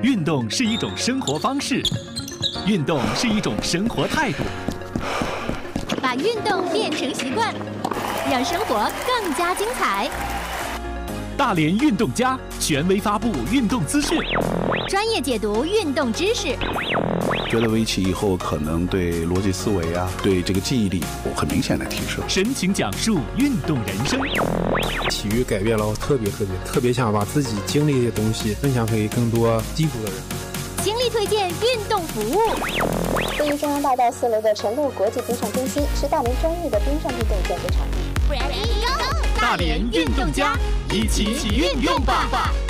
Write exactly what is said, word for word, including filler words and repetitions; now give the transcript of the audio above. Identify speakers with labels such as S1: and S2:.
S1: 运动是一种生活方式，运动是一种生活态度。
S2: 把运动变成习惯，让生活更加精彩。
S1: 大连运动家权威发布运动资讯，
S2: 专业解读运动知识。
S3: 学了围棋以后，可能对逻辑思维啊，对这个记忆力有很明显的提升。
S1: 深情讲述运动人生。
S4: 体育改变了我特别特别特别想把自己经历的东西分享给更多基础的人。
S2: 倾力推荐运动服务。
S5: 位于中央大道四楼的晨露国际冰上中心是大连专业的冰上运动教学场地。
S2: Ready go！
S1: 大连运动家，一起运用吧！